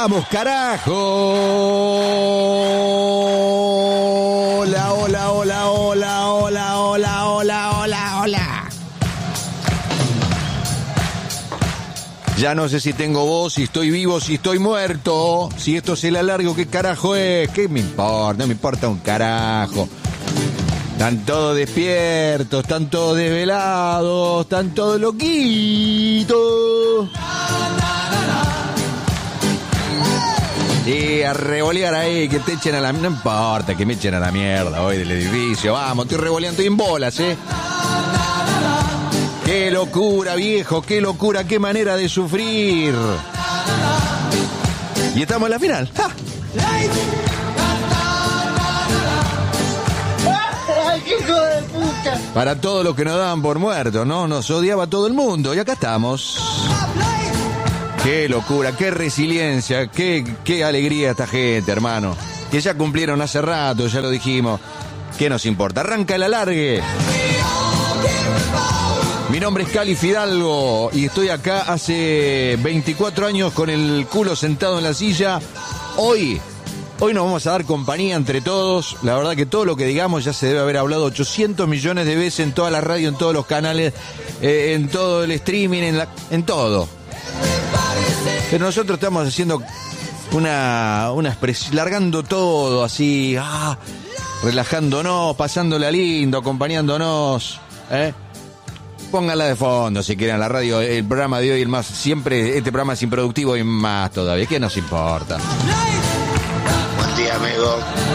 ¡Vamos, carajo! Hola, hola, hola, hola, hola, hola, hola, hola, hola. Ya no sé si tengo voz, si estoy vivo, si estoy muerto. Si esto se la largo, ¿qué carajo es? ¿Qué me importa? No me importa un carajo. Están todos despiertos, están todos desvelados, están todos loquitos. Y a revolear ahí, que te echen a la... No importa que me echen a la mierda hoy del edificio. Vamos, estoy revoleando, estoy en bolas, ¡Qué locura, viejo! ¡Qué locura! ¡Qué manera de sufrir! Y estamos en la final. ¡Ja! ¡Ay, qué hijo de puta! Para todos los que nos daban por muertos, ¿no? Nos odiaba todo el mundo. Y acá estamos. ¡Qué locura! ¡Qué resiliencia! ¡Qué alegría esta gente, hermano! Que ya cumplieron hace rato, ya lo dijimos. ¿Qué nos importa? ¡Arranca el alargue! Mi nombre es Cali Fidalgo y estoy acá hace 24 años con el culo sentado en la silla. Hoy nos vamos a dar compañía entre todos. La verdad que todo lo que digamos ya se debe haber hablado 800 millones de veces en toda la radio, en todos los canales, en todo el streaming, en todo. Pero nosotros estamos haciendo una expresión, largando todo así, relajándonos, pasándola lindo, acompañándonos, Pónganla de fondo si quieren la radio, el programa de hoy, siempre este programa es improductivo y más todavía, ¿qué nos importa? Buen día, amigo.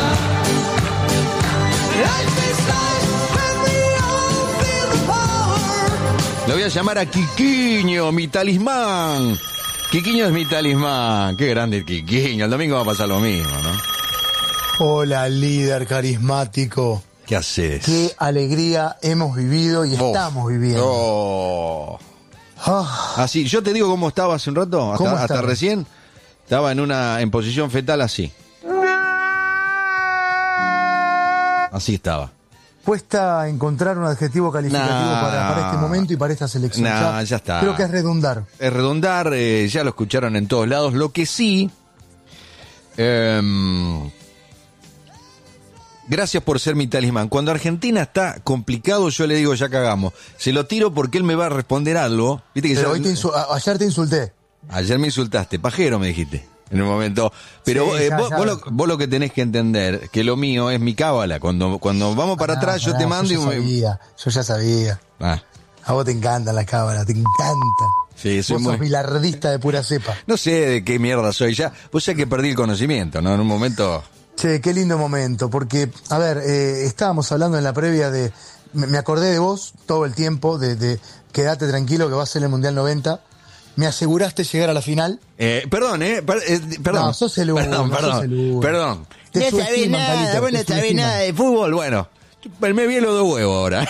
Lo voy a llamar a Quiquiño, mi talismán. Quiquiño es mi talismán, qué grande el Quiquiño, el domingo va a pasar lo mismo, ¿no? Hola, líder carismático. ¿Qué haces? Qué alegría hemos vivido y estamos viviendo. Así, yo te digo cómo estaba hace un rato, hasta recién. Estaba en posición fetal así. Así estaba. Cuesta encontrar un adjetivo calificativo para este momento y para esta selección. Ya está. Creo que es redundar. Es redundar, ya lo escucharon en todos lados. Lo que sí... gracias por ser mi talismán. Cuando Argentina está complicado, yo le digo, ya cagamos. Se lo tiro porque él me va a responder algo. ¿Viste que pero ayer te insulté. Ayer me insultaste, pajero me dijiste, en un momento. Pero sí, vos lo que tenés que entender, que lo mío es mi cábala. Cuando vamos para atrás, yo te mando yo ya sabía. A vos te encantan las cábalas, te encantan. Sí, vos sos bilardista de pura cepa. No sé de qué mierda soy ya. Vos ya que perdí el conocimiento, ¿no? En un momento... Che, qué lindo momento, porque, a ver, estábamos hablando en la previa de... Me acordé de vos todo el tiempo, de quedate tranquilo que va a ser el Mundial 90. Me aseguraste llegar a la final. Perdón. No, sos el uno. Perdón. Te no sabés nada, vos no sabés nada de fútbol. Bueno, me vi los 2 huevos ahora.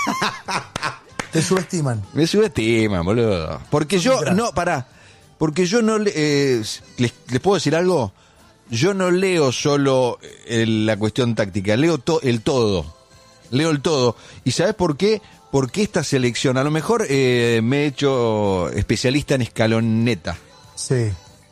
Te subestiman. Me subestiman, boludo. Porque yo, porque yo no... ¿les puedo decir algo? Yo no leo solo la cuestión táctica, leo el todo. Leo el todo. ¿Y sabes por qué? Porque esta selección, a lo mejor me he hecho especialista en escaloneta. Sí.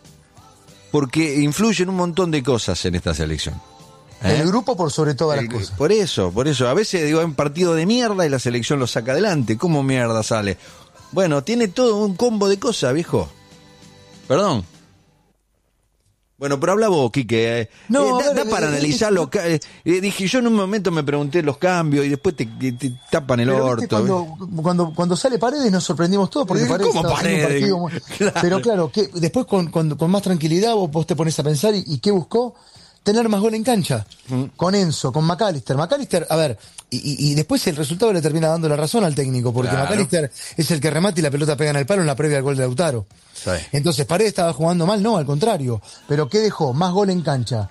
Porque influyen un montón de cosas en esta selección. El grupo por sobre todas las cosas. Por eso. A veces digo, hay un partido de mierda y la selección lo saca adelante. ¿Cómo mierda sale? Bueno, tiene todo un combo de cosas, viejo. Perdón. Bueno, pero habla vos, Quique. Da para analizarlo. Dije, yo en un momento me pregunté los cambios y después te tapan el orto. Cuando sale Paredes nos sorprendimos todos porque Paredes estaba haciendo un partido muy... Claro. Pero claro, que después con más tranquilidad vos te pones a pensar y ¿qué buscó? Tener más gol en cancha. Con Enzo, con McAllister. McAllister, a ver, y después el resultado le termina dando la razón al técnico, porque claro. McAllister es el que remata y la pelota pega en el palo en la previa al gol de Lautaro. Sí. Entonces Paredes estaba jugando mal, no, al contrario. Pero ¿qué dejó? Más gol en cancha.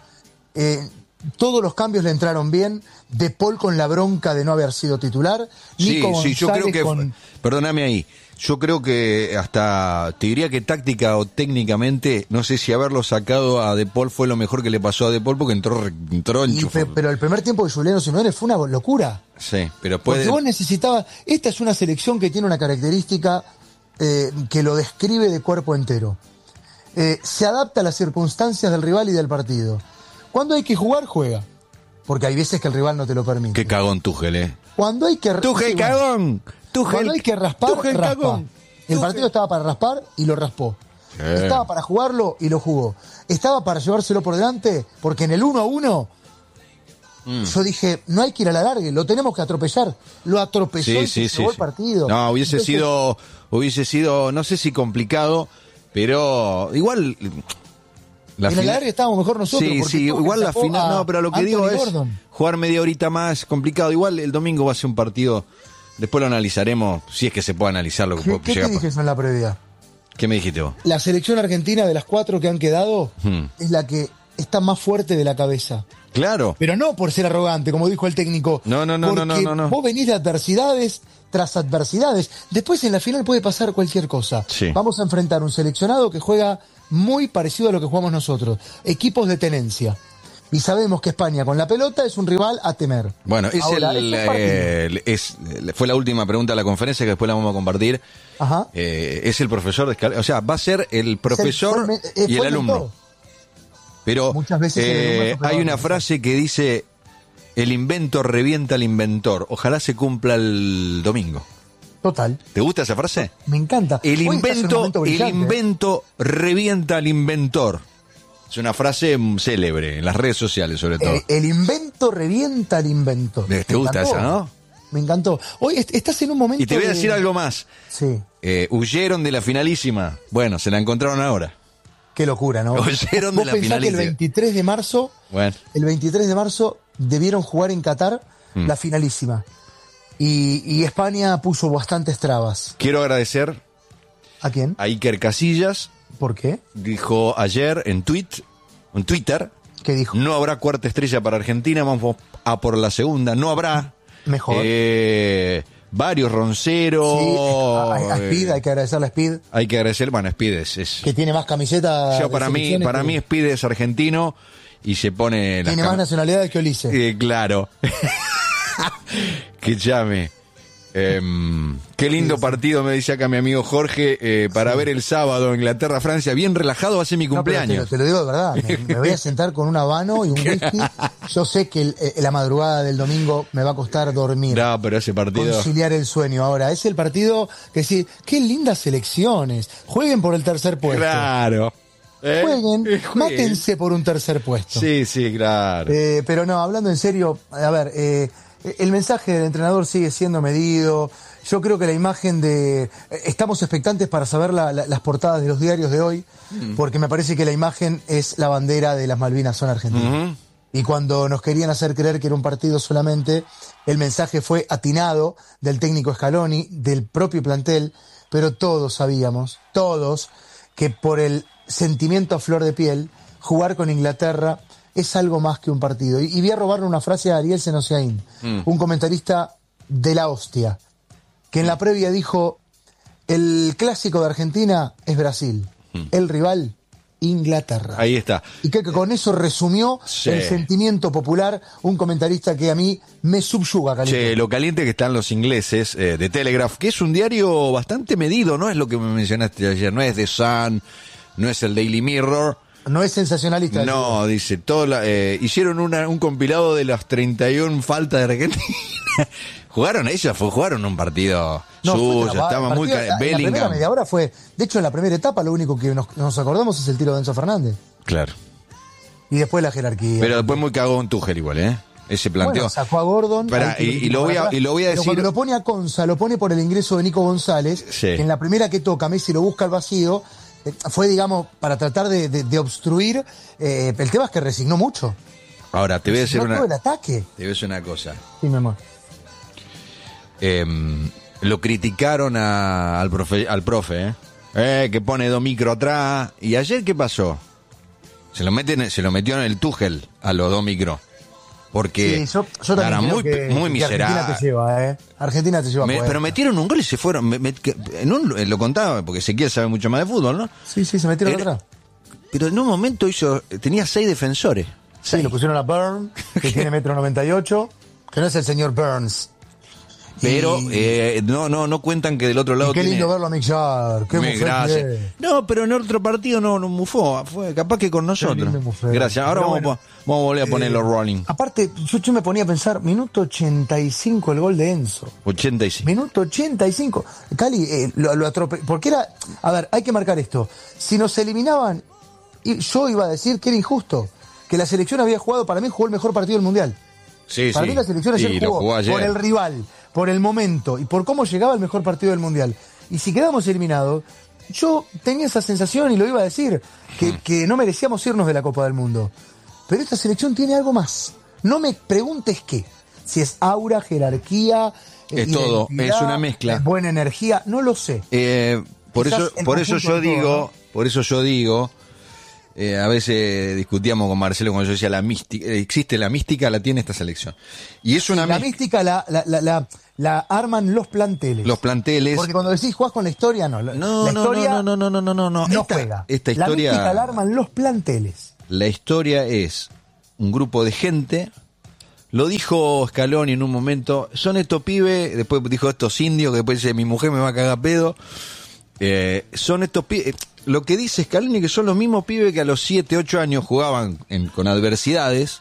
Todos los cambios le entraron bien. De Paul con la bronca de no haber sido titular. Nico González yo creo que... Perdóname ahí. Yo creo que hasta, te diría que táctica o técnicamente, no sé si haberlo sacado a De Paul fue lo mejor que le pasó a De Paul porque entró enchufado. Pero el primer tiempo de Juliano Simeone fue una locura. Sí, pero porque vos necesitabas... Esta es una selección que tiene una característica que lo describe de cuerpo entero. se adapta a las circunstancias del rival y del partido. Cuando hay que jugar, juega. Porque hay veces que el rival no te lo permite. Qué cagón Tuchel, Cuando hay que... Tuchel cagón. Cuando hay que raspar, Tuchel raspa. cagón. El partido estaba para raspar y lo raspó. Estaba para jugarlo y lo jugó. Estaba para llevárselo por delante, porque en el 1-1 yo dije, no hay que ir a la larga, lo tenemos que atropellar. Lo atropelló y se llevó el partido. No, hubiese sido, no sé si complicado, pero igual... En la larga estábamos mejor nosotros. Sí, igual la final, no, pero lo que digo es Gordon. Jugar media horita más complicado. Igual el domingo va a ser un partido, después lo analizaremos, si es que se puede analizar lo que puede llegar. ¿Qué te dije eso en la previa? ¿Qué me dijiste vos? La selección argentina de las 4 que han quedado es la que está más fuerte de la cabeza. Claro. Pero no por ser arrogante, como dijo el técnico. No. Vos venís de adversidades tras adversidades. Después en la final puede pasar cualquier cosa. Sí. Vamos a enfrentar un seleccionado que juega muy parecido a lo que jugamos nosotros. Equipos de tenencia. Y sabemos que España con la pelota es un rival a temer. Bueno, fue la última pregunta de la conferencia que después la vamos a compartir. Ajá. Es el profesor de Scaloni. O sea, va a ser el profesor y el alumno. Mentor. Pero muchas veces hay una frase que dice: el invento revienta al inventor. Ojalá se cumpla el domingo. Total. ¿Te gusta esa frase? Me encanta. El invento revienta al inventor. Es una frase célebre en las redes sociales, sobre todo. El invento revienta al inventor. ¿Te gusta esa, no? Me encantó. Hoy estás en un momento. Y te voy a decir algo más. Sí. Huyeron de la finalísima. Bueno, se la encontraron ahora. Qué locura, ¿no? Huyeron de la finalísima. Que el 23 de marzo. Bueno. El 23 de marzo debieron jugar en Qatar la finalísima. Y España puso bastantes trabas. Quiero agradecer. ¿A quién? A Iker Casillas. ¿Por qué? Dijo ayer en Twitter. ¿Qué dijo? No habrá cuarta estrella para Argentina, vamos a por la segunda. No habrá. Mejor. Varios ronceros. Sí, a Speed, hay que agradecerle a Speed. Hay que agradecer, bueno, Speed es que tiene más camisetas. Para mí Speed es argentino y se pone. Tiene más nacionalidades que Ulises. Claro. Que llame. Qué lindo partido, me dice acá mi amigo Jorge, para ver el sábado Inglaterra-Francia, bien relajado, va a ser mi cumpleaños. Te lo digo de verdad, me voy a sentar con un habano y un whisky. Yo sé que la madrugada del domingo me va a costar dormir. No, pero ese partido... Conciliar el sueño. Ahora, es el partido que sí, qué lindas selecciones. Jueguen por el tercer puesto. Claro. Jueguen, mátense por un tercer puesto. Sí, claro. Pero no, hablando en serio, a ver... el mensaje del entrenador sigue siendo medido. Yo creo que la imagen de... Estamos expectantes para saber las portadas de los diarios de hoy, porque me parece que la imagen es la bandera de las Malvinas son argentinas. Y cuando nos querían hacer creer que era un partido solamente, el mensaje fue atinado del técnico Scaloni, del propio plantel, pero todos sabíamos, que por el sentimiento a flor de piel, jugar con Inglaterra... es algo más que un partido. Y voy a robarle una frase a Ariel Senosiaín, un comentarista de la hostia, que en la previa dijo: el clásico de Argentina es Brasil, el rival Inglaterra. Ahí está. Y que con eso resumió el sentimiento popular, un comentarista que a mí me subyuga, caliente. Lo caliente que están los ingleses de Telegraph, que es un diario bastante medido, no es lo que me mencionaste ayer, no es The Sun, no es el Daily Mirror. No es sensacionalista. No, dice, hicieron un compilado de las 31 faltas de Argentina. Jugaron un partido suyo, estaba muy... La primera media hora fue... De hecho, en la primera etapa lo único que nos acordamos es el tiro de Enzo Fernández. Claro. Y después la jerarquía. Pero después muy cagón Tuchel igual, Ese planteo. Bueno, sacó a Gordon. Y lo voy a decir... Pero cuando lo pone a Conza, lo pone por el ingreso de Nico González, que en la primera que toca, Messi lo busca al vacío... Fue, digamos, para tratar de obstruir. El tema es que resignó mucho. Ahora, te voy a decir el ataque. Te voy a decir una cosa. Sí, mi amor. Lo criticaron al profe, que pone 2 micros atrás. ¿Y ayer qué pasó? Se lo metió en el Tuchel a los 2 micros. Porque yo era muy miserable. Argentina te lleva, Argentina te lleva. Pero metieron un gol y se fueron. Lo contaba, porque Ezequiel sabe mucho más de fútbol, ¿no? Sí, se metieron atrás. Pero en un momento tenía 6 defensores. Sí, lo pusieron a Burns, que tiene 1,98 m, que no es el señor Burns. Pero no cuentan que del otro lado qué lindo verlo a Mick Jagger. Qué gracias. No, pero en otro partido no mufó. Fue capaz que con nosotros. Gracias. Ahora vamos a volver a poner los Rolling. Aparte, yo me ponía a pensar, minuto 85 el gol de Enzo. 85. Minuto 85. Cali lo atropelló. Porque era... A ver, hay que marcar esto. Si nos eliminaban, yo iba a decir que era injusto. Que la selección había jugado, para mí jugó el mejor partido del Mundial. Sí, para mí la selección ayer jugó por el rival, por el momento y por cómo llegaba el mejor partido del Mundial. Y si quedamos eliminados, yo tenía esa sensación y lo iba a decir, que no merecíamos irnos de la Copa del Mundo. Pero esta selección tiene algo más. No me preguntes qué. Si es aura, jerarquía, es todo, es una mezcla. Es buena energía, no lo sé. Por eso yo digo, a veces discutíamos con Marcelo cuando yo decía la mística, existe la mística, la tiene esta selección. Y es una la mística la arman los planteles. Los planteles. Porque cuando decís jugás con la historia, no juega. Esta historia, la mística la arman los planteles. La historia es un grupo de gente. Lo dijo Scaloni en un momento, son estos pibes, después dijo estos indios, que después dice mi mujer me va a cagar pedo. Son estos pibes. Lo que dice Scaloni que son los mismos pibes que a los 7, 8 años jugaban con adversidades.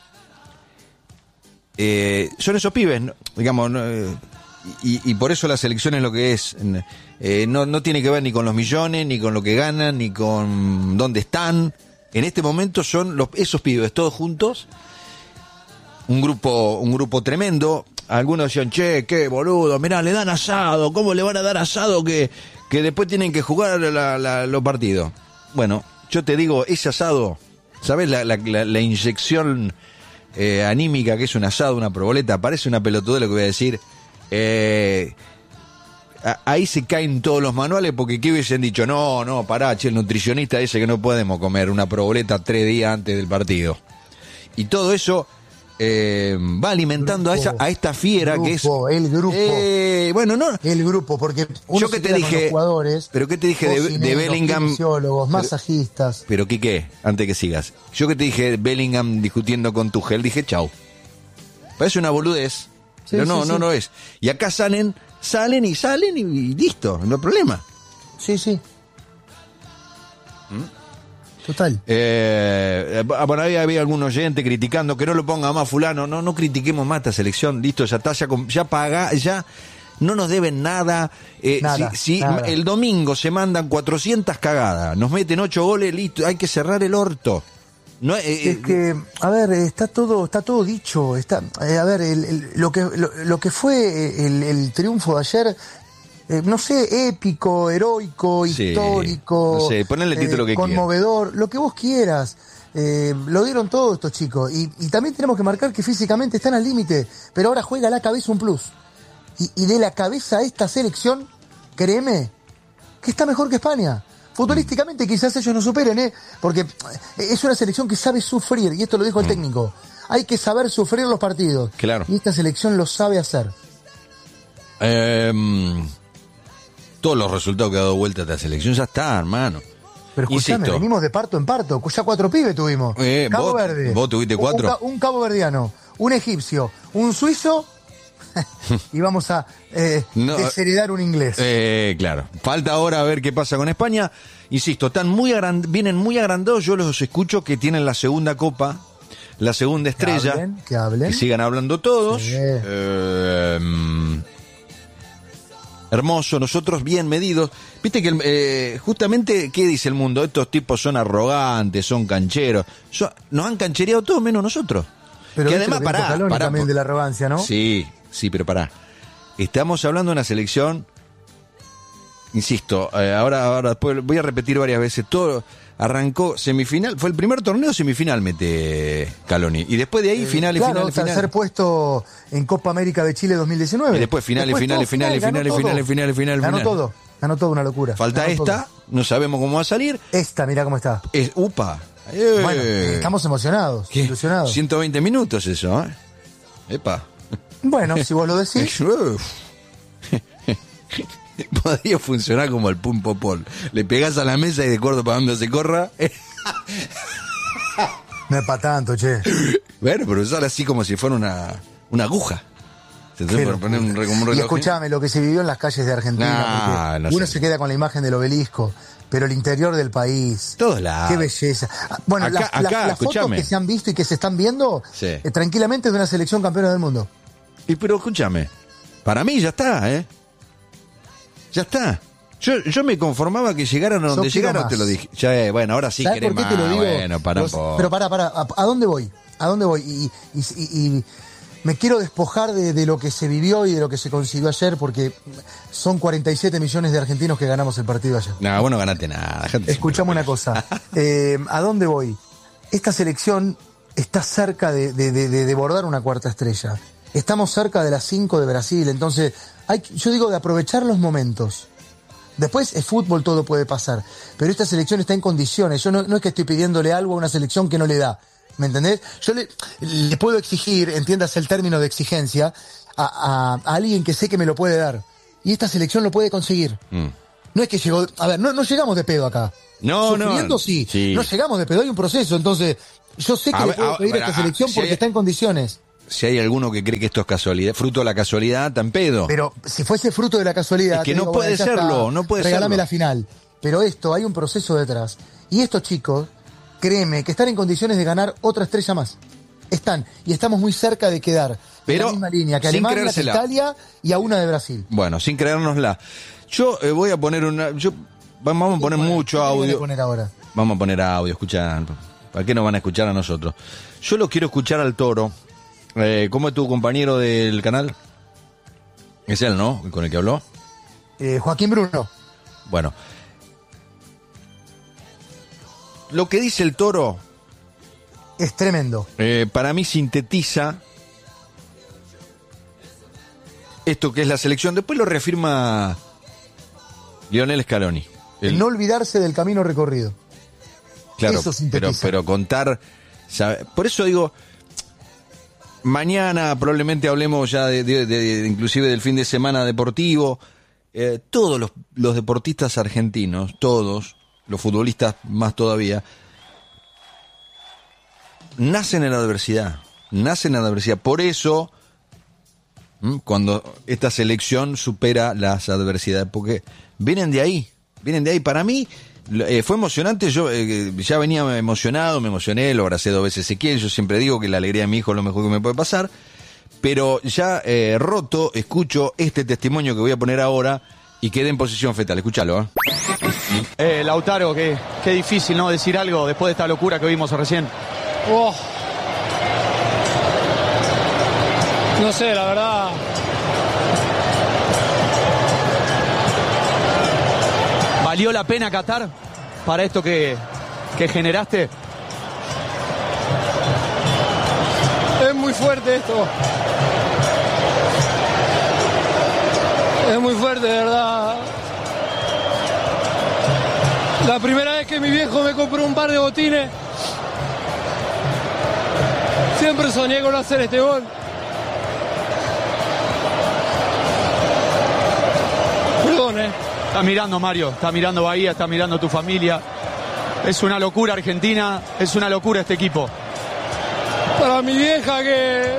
Son esos pibes, digamos, y por eso la selección es lo que es. No tiene que ver ni con los millones, ni con lo que ganan, ni con dónde están. En este momento son esos pibes, todos juntos. Un grupo tremendo. Algunos decían, che, qué boludo, mirá, le dan asado. ¿Cómo le van a dar asado que después tienen que jugar los partidos? Bueno, yo te digo, ese asado, ¿sabes la inyección anímica que es un asado, una proboleta? Parece una pelotudez lo que voy a decir. Ahí se caen todos los manuales porque ¿qué hubiesen dicho? No, pará, che, el nutricionista dice que no podemos comer una proboleta 3 días antes del partido. Y todo eso va alimentando a esta fiera que es el grupo. El grupo, porque uno yo que te dije, con los jugadores, pero qué te dije de Bellingham, fisiólogos, masajistas. Pero Quique, antes que sigas, yo que te dije Bellingham discutiendo con Tuchel, dije chau. Parece una boludez, pero no es. Y acá salen y listo, no hay problema. Sí. Total. Bueno, había algún oyente criticando que no lo ponga más fulano. No critiquemos más esta selección. Listo, ya está, ya paga, ya no nos deben nada. Nada. El domingo se mandan 400 cagadas, nos meten 8 goles, listo, hay que cerrar el orto. No, es que, a ver, está todo dicho. Lo que fue el triunfo de ayer. No sé, épico, heroico, histórico, no sé, ponle el título que conmovedor, quieras. Lo que vos quieras. Lo dieron todos estos chicos. Y también tenemos que marcar que físicamente están al límite, pero ahora juega la cabeza un plus. Y de la cabeza a esta selección, créeme, que está mejor que España. Futbolísticamente quizás ellos no superen, porque es una selección que sabe sufrir, y esto lo dijo el técnico. Hay que saber sufrir los partidos. Claro. Y esta selección lo sabe hacer. Todos los resultados que ha dado vuelta a esta selección ya está, hermano. Pero escuchame, venimos de parto en parto, ya 4 pibes tuvimos. Cabo Verde. ¿Vos tuviste 4? Un caboverdiano, un egipcio, un suizo y vamos a desheredar un inglés. Claro. Falta ahora a ver qué pasa con España. Insisto, vienen muy agrandados. Yo los escucho que tienen la segunda copa, la segunda estrella. Que hablen. Que sigan hablando todos. Sí. Hermoso, nosotros bien medidos. Viste que justamente, ¿qué dice el mundo? Estos tipos son arrogantes, son cancheros. Nos han canchereado todos menos nosotros. Pero que además, pará también de la arrogancia, ¿no? Sí, pero pará. Estamos hablando de una selección, insisto, ahora después voy a repetir varias veces, todo arrancó semifinal, fue el primer torneo semifinal mete Scaloni, y después de ahí final. Tercer puesto en Copa América de Chile 2019. Y después finales. Ganó todo, una locura. Falta esta, no sabemos cómo va a salir. Esta, mirá cómo está. Upa. Bueno, estamos emocionados, ilusionados. 120 minutos eso, Epa. Bueno, si vos lo decís. Podría funcionar como el pum popol. Le pegás a la mesa y de acuerdo para donde se corra. No es para tanto, che. Bueno, pero usar así como si fuera una aguja. Se te puede poner un reloj. Y escuchame, lo que se vivió en las calles de Argentina. Uno se queda con la imagen del obelisco, pero el interior del país. Todos lados. Qué belleza. Bueno, las fotos que se han visto y que se están viendo, tranquilamente es de una selección campeona del mundo. Pero escúchame, para mí ya está, Ya está. Yo me conformaba que llegaran a donde llegaron, te lo dije. Bueno, ahora sí querés más. Te lo digo? Bueno, para un poco. Pero pará, ¿a dónde voy? Y me quiero despojar de lo que se vivió y de lo que se consiguió ayer, porque son 47 millones de argentinos que ganamos el partido ayer. No, vos no ganaste nada. Escuchame una cosa. ¿A dónde voy? Esta selección está cerca de bordar una cuarta estrella. Estamos cerca de las 5 de Brasil, entonces yo digo de aprovechar los momentos. Después es fútbol, todo puede pasar, pero esta selección está en condiciones. Yo no es que estoy pidiéndole algo a una selección que no le da, ¿me entendés? Yo le puedo exigir, entiendas el término de exigencia, a alguien que sé que me lo puede dar, y esta selección lo puede conseguir. No es que llegó, a ver, no llegamos de pedo acá. Sufriendo sí, no llegamos de pedo, hay un proceso, entonces yo sé que le puedo pedir a esta selección porque está en condiciones. Si hay alguno que cree que esto es casualidad, fruto de la casualidad, tan pedo. Pero si fuese fruto de la casualidad... Es que no puede serlo, no puede serlo. Regálame la final. Pero esto, hay un proceso detrás. Y estos chicos, créeme, que están en condiciones de ganar otra estrella más. Están, y estamos muy cerca de quedar en la misma línea que Alemania, que Italia y a una de Brasil. Bueno, sin creérnosla. Yo voy a poner vamos a poner mucho audio. Voy a poner ahora? Vamos a poner audio, escuchar. ¿Para qué nos van a escuchar a nosotros? Yo lo quiero escuchar al Toro. ¿Cómo es tu compañero del canal? Es él, ¿no? Con el que habló. Joaquín Bruno. Bueno. Lo que dice el Toro es tremendo. Para mí sintetiza esto que es la selección. Después lo reafirma Lionel Scaloni. El no olvidarse del camino recorrido. Claro, eso sintetiza. Pero contar... Por eso digo... Mañana probablemente hablemos ya de inclusive del fin de semana deportivo. Todos los deportistas argentinos, todos, los futbolistas más todavía, nacen en la adversidad. Por eso, cuando esta selección supera las adversidades, porque vienen de ahí. Para mí, fue emocionante. Yo ya venía emocionado, me emocioné, lo abracé 2 veces Ezequiel. Yo siempre digo que la alegría de mi hijo es lo mejor que me puede pasar. Pero ya roto, escucho este testimonio que voy a poner ahora y quedé en posición fetal. Escúchalo. Lautaro, qué difícil, ¿no? Decir algo después de esta locura que vimos recién. No sé, la verdad. ¿Valió la pena Qatar para esto que generaste? Es muy fuerte esto. Es muy fuerte, de verdad. La primera vez que mi viejo me compró un par de botines, siempre soñé con hacer este gol. Perdón, Está mirando Mario, está mirando Bahía, está mirando tu familia. Es una locura Argentina, es una locura este equipo. Para mi vieja que...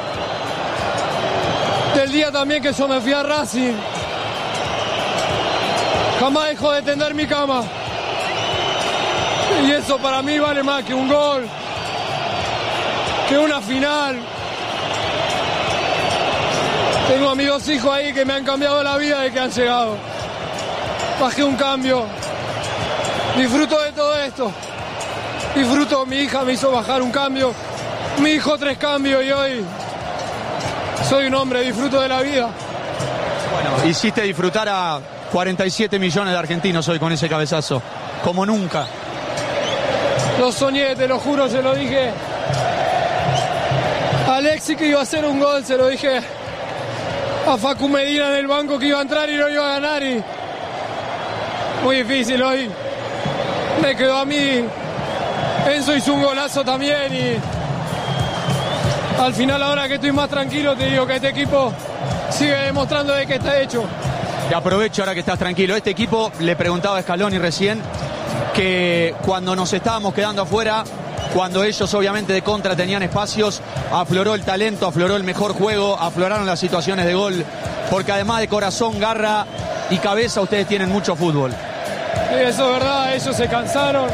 Del día también que yo me fui a Racing, jamás dejó de tender mi cama. Y eso para mí vale más que un gol, que una final. Tengo a mis 2 hijos ahí que me han cambiado la vida de que han llegado. Bajé un cambio. Disfruto de todo esto. Disfruto, mi hija me hizo bajar un cambio. Mi hijo 3 cambios y hoy soy un hombre, disfruto de la vida. Bueno, hiciste disfrutar a 47 millones de argentinos hoy con ese cabezazo. Como nunca. Lo soñé, te lo juro, se lo dije a Alexis que iba a hacer un gol, se lo dije a Facu Medina en el banco que iba a entrar y no iba a ganar y... Muy difícil hoy. Me quedó a mí. Enzo hizo un golazo también y al final ahora que estoy más tranquilo te digo que este equipo sigue demostrando de que está hecho. Te aprovecho ahora que estás tranquilo. Este equipo, le preguntaba a Scaloni recién, que cuando nos estábamos quedando afuera cuando ellos obviamente de contra tenían espacios, afloró el talento, afloró el mejor juego, afloraron las situaciones de gol, porque además de corazón, garra y cabeza, ustedes tienen mucho fútbol. Sí, eso es verdad, ellos se cansaron.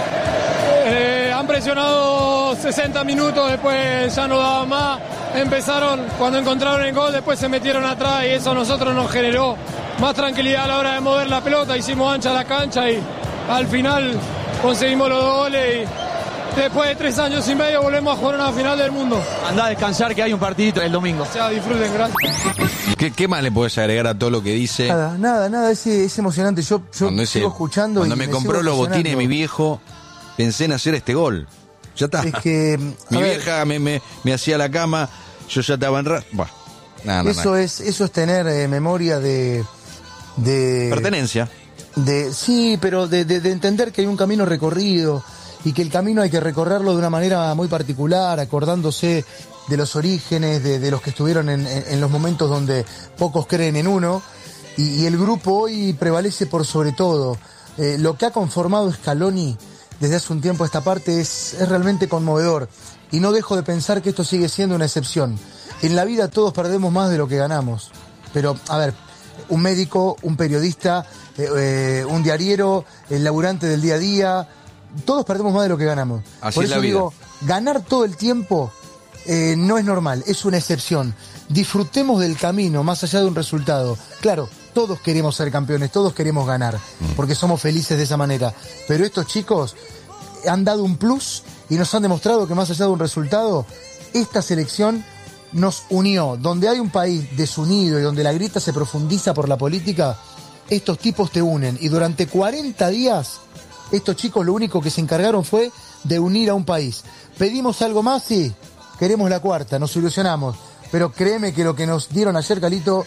Han presionado 60 minutos, después ya no daban más. Empezaron, cuando encontraron el gol, después se metieron atrás y eso a nosotros nos generó más tranquilidad a la hora de mover la pelota. Hicimos ancha la cancha y al final conseguimos los 2 goles y después de 3 años y medio volvemos a jugar una final del mundo. Andá a descansar que hay un partidito el domingo. O sea, disfruten, gracias. ¿Qué más le podés agregar a todo lo que dice? Nada, es emocionante. Yo sigo escuchando. Cuando me compró los botines mi viejo, pensé en hacer este gol. Ya está. Es que, mi vieja me hacía la cama, yo ya estaba en Eso es tener memoria de pertenencia. Sí, pero de entender que hay un camino recorrido y que el camino hay que recorrerlo de una manera muy particular, acordándose de los orígenes, de los que estuvieron en los momentos donde pocos creen en uno, y el grupo hoy prevalece por sobre todo. Lo que ha conformado Scaloni desde hace un tiempo a esta parte es realmente conmovedor, y no dejo de pensar que esto sigue siendo una excepción. En la vida todos perdemos más de lo que ganamos, pero a ver, un médico, un periodista, un diariero, el laburante del día a día, todos perdemos más de lo que ganamos. Así por es eso la vida. digo, ganar todo el tiempo no es normal, es una excepción. Disfrutemos del camino más allá de un resultado. Claro, todos queremos ser campeones, todos queremos ganar, porque somos felices de esa manera. Pero estos chicos han dado un plus y nos han demostrado que más allá de un resultado, esta selección nos unió. Donde hay un país desunido y donde la grieta se profundiza por la política, estos tipos te unen. Y durante 40 días, estos chicos lo único que se encargaron fue de unir a un país. ¿Pedimos algo más? Sí. Queremos la cuarta, nos ilusionamos. Pero créeme que lo que nos dieron ayer, Calito,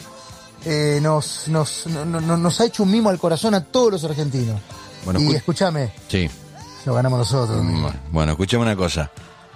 nos ha hecho un mimo al corazón a todos los argentinos. Bueno, y escúchame. Sí. Lo ganamos nosotros. Bueno, escuchame una cosa.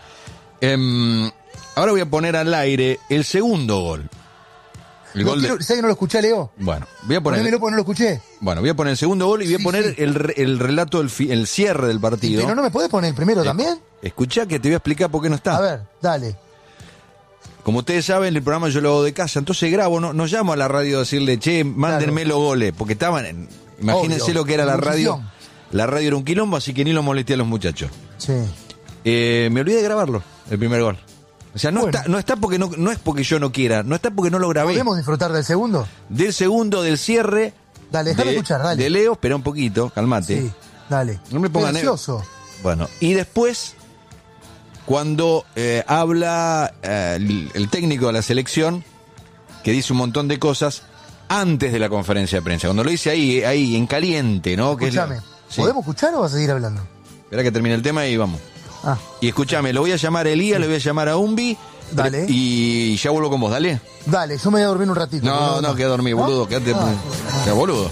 Ahora voy a poner al aire el segundo gol. ¿Sabes que no lo escuché, Leo? Bueno, voy a poner. Ponémelo porque no lo escuché. Bueno, voy a poner el segundo gol y voy a poner el relato, el cierre del partido. ¿Pero no me podés poner el primero también? Escuchá que te voy a explicar por qué no está. A ver, dale. Como ustedes saben, el programa yo lo hago de casa, entonces grabo, no llamo a la radio a decirle, che, mándenme los goles, porque estaban imagínense obvio, lo que era la radio. La radio era un quilombo, así que ni lo molesté a los muchachos. Sí. Me olvidé de grabarlo, el primer gol. O sea, no está porque no es porque yo no quiera, no está porque no lo grabé. ¿Podemos disfrutar del segundo? Del segundo, del cierre. Dale, déjame escuchar, dale. De Leo, espera un poquito, calmate. Sí, dale. No me pongan nervioso. Bueno, y después, cuando habla el técnico de la selección, que dice un montón de cosas antes de la conferencia de prensa, cuando lo dice ahí en caliente, ¿no? Escuchame, ¿podemos escuchar o vas a seguir hablando? Espera que termine el tema y vamos. Y escúchame, lo voy a llamar a Elías, lo voy a llamar a Umbi. Dale. Y ya vuelvo con vos, dale. Dale, yo me voy a dormir un ratito. No, queda dormido, boludo. Quédate, boludo.